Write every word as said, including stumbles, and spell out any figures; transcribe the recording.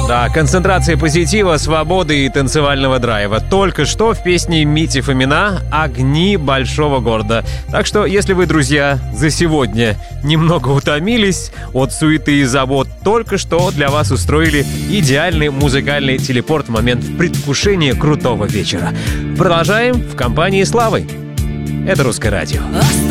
Да, концентрация позитива, свободы и танцевального драйва. Только что в песне Мити Фомина «Огни большого города». Так что, если вы, друзья, за сегодня немного утомились от суеты и забот, только что для вас устроили идеальный музыкальный телепорт в момент предвкушения крутого вечера. Продолжаем в компании Славы. Это «Русское радио».